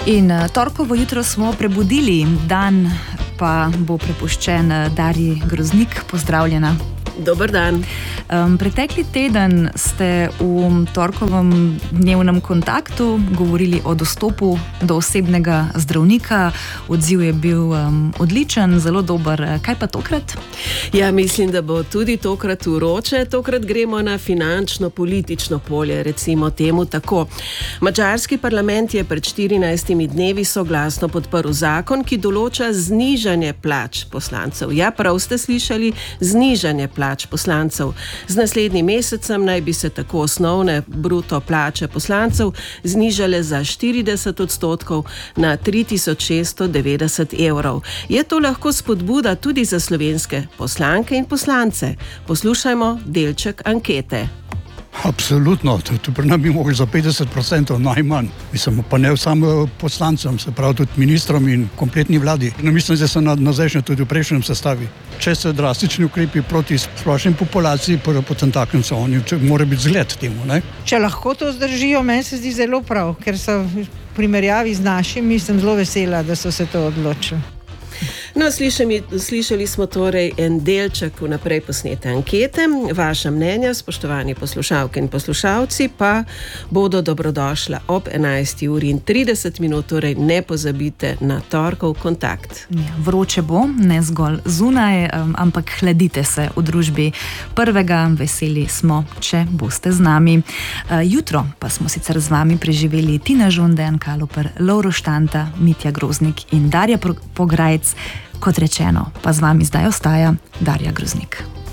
In torkovo jutro smo prebudili, dan pa bo prepuščen Darji Groznik. Pozdravljena. Dober dan. Pretekli teden ste v torkovem dnevnem kontaktu govorili o dostopu do osebnega zdravnika. Odziv je bil odličen, zelo dober. Kaj pa tokrat? Ja, mislim, da bo tudi tokrat vroče. Tokrat gremo na finančno-politično polje, recimo temu tako. Madžarski parlament je pred 14 dnevi soglasno podprl zakon, ki določa znižanje plač poslancev. Ja, prav ste slišali, znižanje plač poslancev. Z naslednjim mesecem naj bi se tako osnovne bruto plače poslancev znižale za 40% na 3690 evrov. Je to lahko spodbuda tudi za slovenske poslanke in poslance? Poslušajmo delček ankete. Absolutno, to pri nas bi mogli za 50% najmanj. Mislim, pa ne samo poslancem, se pravi tudi ministrom in kompletni vladi. Mislim, da so nazajšnje tudi v prejšnjem sestavi. Če so drastični ukrepi proti splošni populaciji, potem takem so oni, mora biti zgled temu, ne? Če lahko to zdržijo, meni se zdi zelo prav, ker so v primerjavi z našimi, sem zelo vesela, da so se to odločili. No, slišali smo torej en delček vnaprej posnete ankete. Vaša mnenja, spoštovani poslušalke in poslušalci, pa bodo dobrodošla ob 11:30, torej ne pozabite na torkov kontakt. Ja, vroče bo, ne zgolj zunaj, ampak hladite se v družbi prvega. Veseli smo, če boste z nami. Jutro pa smo sicer z vami preživeli Tina Žun, Dejan Kaluper, Lovro Štanta, Mitja Groznik in Darja Pograjc. Kot rečeno, pa z vami zdaj ostaja Darja Groznik.